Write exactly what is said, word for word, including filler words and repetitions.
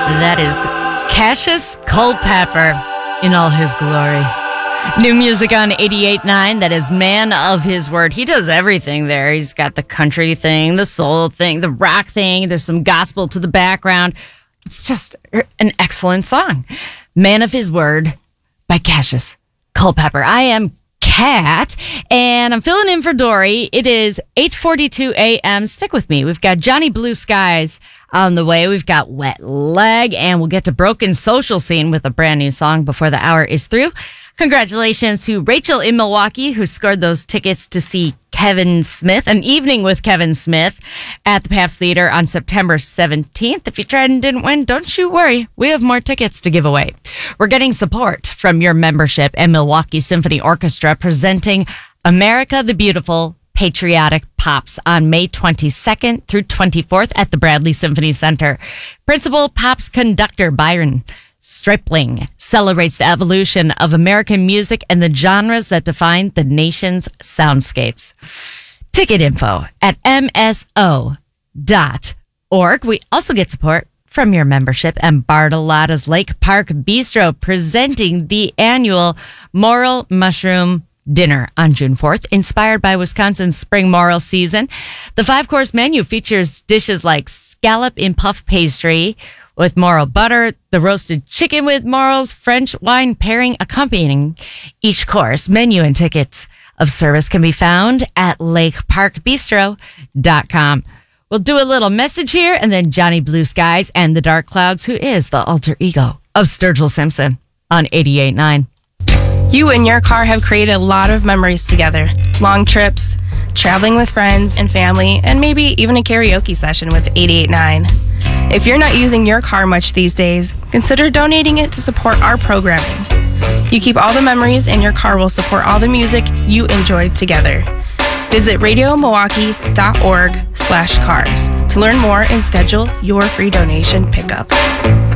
That is Cassius Culpepper in all his glory. New music on eighty-eight point nine. That is Man of His Word. He does everything there. He's got the country thing, the soul thing, the rock thing. There's some gospel to the background. It's just an excellent song. Man of His Word by Cassius Culpepper. I am Kat, and I'm filling in for Dory. It is eight forty-two a.m. Stick with me. We've got Johnny Blue Skies on the way. We've got Wet Leg, and we'll get to Broken Social Scene with a brand new song before the hour is through. Congratulations to Rachel in Milwaukee, who scored those tickets to see Kevin Smith, An Evening with Kevin Smith at the Pabst Theater on September seventeenth. If you tried and didn't win, don't you worry. We have more tickets to give away. We're getting support from your membership and Milwaukee Symphony Orchestra presenting America the Beautiful Patriotic Pops on May twenty-second through twenty-fourth at the Bradley Symphony Center. Principal Pops conductor Byron Stripling celebrates the evolution of American music and the genres that define the nation's soundscapes. Ticket info at m s o dot org. We also get support from your membership and Bartolotta's Lake Park Bistro presenting the annual Morel Mushroom Dinner on June fourth, inspired by Wisconsin's spring morel season. The five-course menu features dishes like scallop in puff pastry with morel butter, the roasted chicken with morels, French wine pairing accompanying each course. Menu and tickets of service can be found at lake park bistro dot com. We'll do a little message here, and then Johnny Blue Skies and the Dark Clouds, who is the alter ego of Sturgill Simpson on eighty-eight point nine. You and your car have created a lot of memories together. Long trips, traveling with friends and family, and maybe even a karaoke session with eighty-eight point nine. If you're not using your car much these days, consider donating it to support our programming. You keep all the memories, and your car will support all the music you enjoyed together. Visit radio milwaukee dot org slash cars to learn more and schedule your free donation pickup.